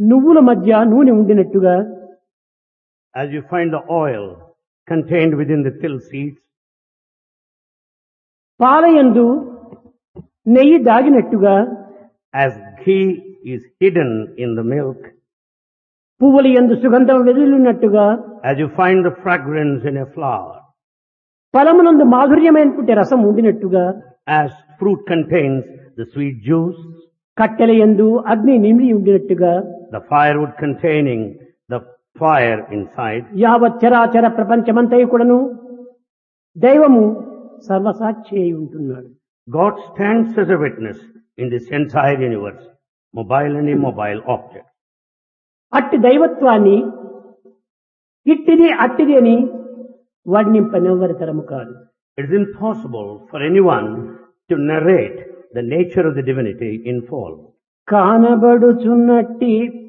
నువ్వుల మధ్య నూనె ఉండినట్టుగా, as you find the oil contained within the till seeds, పాలయందు నెయ్యి దాగినట్టుగా, as ghee is hidden in the milk, పువ్వుల యందు సుగంధం వెదజల్లినట్టుగా, as you find the fragrance in a flower, ఫలమునందు మాధుర్యమైనటువంటి రసం ఉండినట్టుగా, as fruit contains the sweet juice, కట్టెల యందు అగ్ని నిమిడి ఉండినట్టుగా, the firewood containing the fire inside, యావత్ చరాచర ప్రపంచమంతయు కూడాను దైవము సర్వసాక్షి అయి ఉంటున్నాడు. God stands as a witness in this entire universe, mobile and immobile objects. అట్టి దైవత్వాన్ని ఇట్టిది అట్టిది అని వర్ణింపనెవ్వరి తరము కాదు. It is impossible for anyone to narrate the nature of the divinity in full. కానబడుచున్నట్టి